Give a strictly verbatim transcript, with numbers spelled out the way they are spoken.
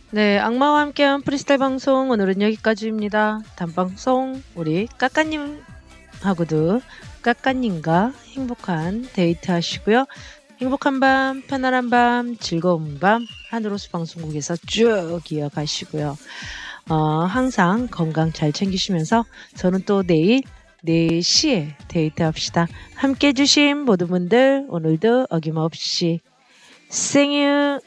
네, 악마와 함께한 프리스타일 방송 오늘은 여기까지입니다. 다음 방송 우리 까까님하고도 까까님과 행복한 데이트 하시고요. 행복한 밤, 편안한 밤, 즐거운 밤 하늘호수 방송국에서 쭉 이어가시고요. 어, 항상 건강 잘 챙기시면서 저는 또 내일 네 시에 데이트합시다. 함께 해주신 모든 분들 오늘도 어김없이 생유